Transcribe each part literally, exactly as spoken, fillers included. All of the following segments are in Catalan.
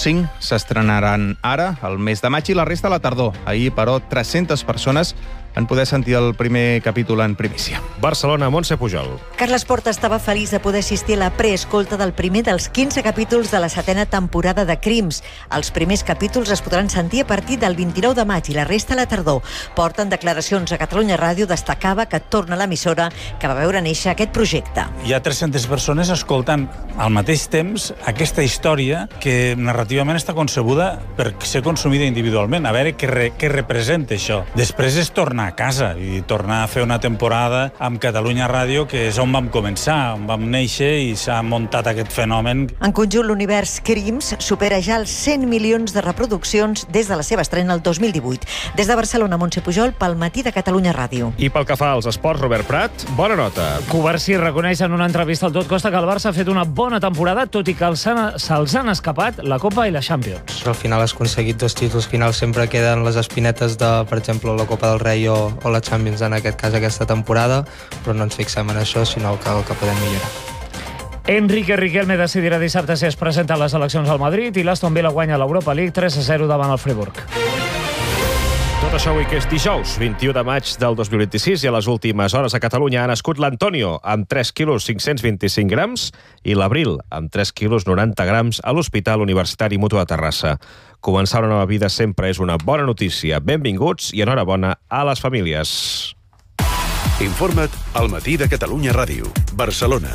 cinc s'estrenaran ara, al mes de maig, i la resta a la tardor. Ahir, però, tres-centes persones van poder sentir el primer capítol en primícia. Barcelona, Montse Pujol. Carles Porta estava feliç de poder assistir a la preescolta del primer dels quinze capítols de la setena temporada de Crims. Els primers capítols es podran sentir a partir del vint-i-nou de maig i la resta a la tardor. Porta, en declaracions a Catalunya Ràdio, destacava que torna a l'emissora que va veure néixer aquest projecte. Hi ha tres-centes persones escoltant al mateix temps aquesta història que narrativament està concebuda per ser consumida individualment, a veure què, re, què representa això. Després és tornar a casa i tornar a fer una temporada amb Catalunya Ràdio, que és on vam començar, on vam néixer i s'ha muntat aquest fenomen. En conjunt, l'univers Crims supera ja els cent milions de reproduccions des de la seva estrena el dos mil divuit. Des de Barcelona, Montse Pujol, pel Matí de Catalunya Ràdio. I pel que fa als esports, Robert Prat, bona nota. Covarsí reconeix en una entrevista al Tot Costa que el Barça ha fet una bona temporada, tot i que se'ls han escapat la Copa i la Champions. Al final has aconseguit dos títols, al final sempre queden les espinetes de, per exemple, la Copa del Rei o, o la Champions, en aquest cas aquesta temporada, però no ens fixem en això, sinó que, que podem millorar. Enrique Riquelme decidirà dissabte si es presenta a les eleccions al Madrid i l'Aston Villa guanya l'Europa League tres a zero davant el Friburg. Tot això avui que és dijous, vint-i-u de maig del dos mil vint-i-sis, i a les últimes hores a Catalunya ha nascut l'Antonio, amb tres quilos cinc-cents vint-i-cinc grams, i l'Abril, amb tres quilos noranta grams, a l'Hospital Universitari Mutu de Terrassa. Començar una nova vida sempre és una bona notícia. Benvinguts i enhorabona a les famílies. Informa't al Matí de Catalunya Ràdio, Barcelona.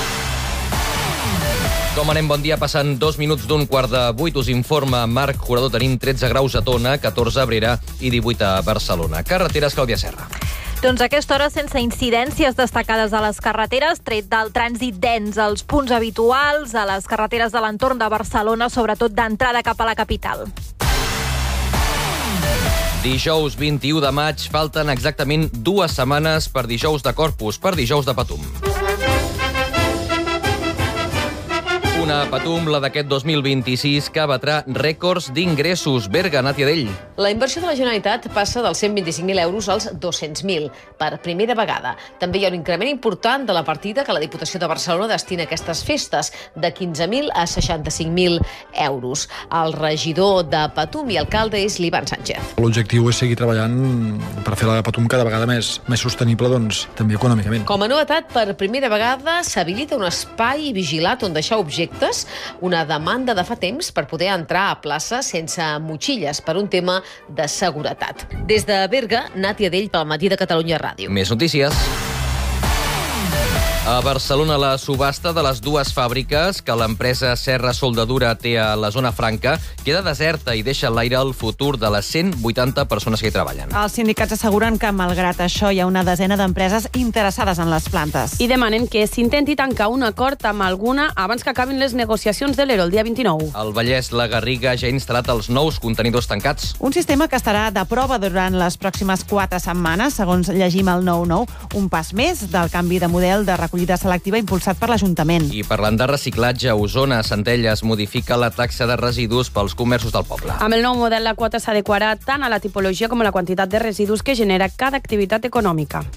Com anem? Bon dia. Passant dos minuts d'un quart de vuit. Us informa Marc Jurador. Tenim tretze graus a Tona, catorze a Abrera i divuit a Barcelona. Carreteres, Clàudia Serra. Doncs a aquesta hora sense incidències destacades a les carreteres, tret del trànsit dens als punts habituals, a les carreteres de l'entorn de Barcelona, sobretot d'entrada cap a la capital. Dijous vint-i-u de maig, falten exactament dues setmanes per dijous de Corpus, per dijous de Patum. Una Patum, la d'aquest dos mil vint-i-sis, que batrà rècords d'ingressos. Berga, Nàtia Dell. La inversió de la Generalitat passa dels cent vint-i-cinc mil euros als dos-cents mil, per primera vegada. També hi ha un increment important de la partida que la Diputació de Barcelona destina a aquestes festes, de quinze mil a seixanta-cinc mil euros. El regidor de Patum i alcalde és l'Ivan Sánchez. L'objectiu és seguir treballant per fer la Patum cada vegada més, més sostenible, doncs, també econòmicament. Com a novetat, per primera vegada s'habilita un espai vigilat on deixar objectes, una demanda de fa temps per poder entrar a plaça sense motxilles per un tema de seguretat. Des de Berga, Nàtia Dell pel Matí de Catalunya Ràdio. Més notícies. A Barcelona, la subhasta de les dues fàbriques que l'empresa Serra Soldadura té a la zona franca queda deserta i deixa en l'aire el futur de les cent vuitanta persones que hi treballen. Els sindicats asseguren que, malgrat això, hi ha una desena d'empreses interessades en les plantes. I demanen que s'intenti tancar un acord amb alguna abans que acabin les negociacions de l'Ero el dia vint-i-nou. El Vallès, la Garriga, ja ha instal·lat els nous contenidors tancats. Un sistema que estarà de prova durant les pròximes quatre setmanes, segons llegim al nou nou, un pas més del canvi de model de recollida selectiva impulsat per l'Ajuntament. I parlant de reciclatge, Osona, Centelles modifica la taxa de residus pels comerços del poble. Amb el nou model, la quota s'adequarà tant a la tipologia com a la quantitat de residus que genera cada activitat econòmica.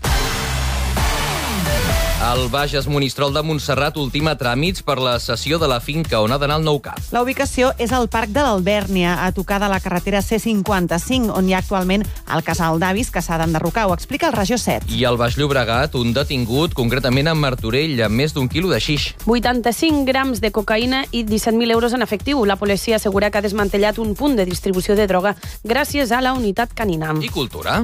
El Bages Monistrol de Montserrat ultima tràmits per la cessió de la finca on ha d'anar el nou cap. La ubicació és al Parc de l'Albèrnia, a tocar de la carretera C cinquanta-cinc, on hi ha actualment el casal d'avis que s'ha d'enderrocar. Ho explica el Regió set. I al Baix Llobregat, un detingut, concretament a Martorell, amb més d'un quilo de xix. vuitanta-cinc grams de cocaïna i disset mil euros en efectiu. La policia assegura que ha desmantellat un punt de distribució de droga gràcies a la unitat canina. I cultura.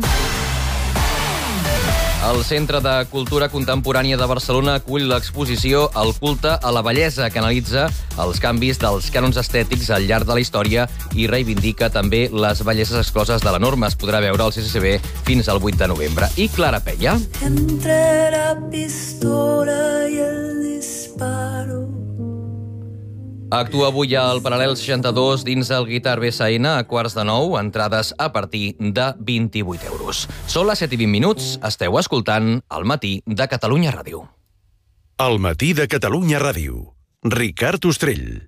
El Centre de Cultura Contemporània de Barcelona acull l'exposició El culte a la bellesa, que analitza els canvis dels cànons estètics al llarg de la història i reivindica també les belleses excloses de la norma. Es podrà veure al C C C B fins al vuit de novembre. I Clara Peia. Entre la pistola i el disparo. Actua avui al Paral·lel seixanta-dos dins el Guitar B S N a quarts de nou, entrades a partir de vint-i-vuit euros. Són les set i vint minuts, esteu escoltant El Matí de Catalunya Ràdio. El Matí de Catalunya Ràdio. Ricard Ostrell.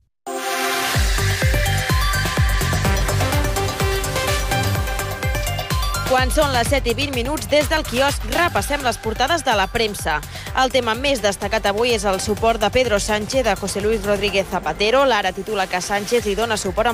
Quan són les set i vint minuts, des del quiosc repassem les portades de la premsa. El tema més destacat avui és el suport de Pedro Sánchez a José Luis Rodríguez Zapatero. L'Ara titula que Sánchez li dona suport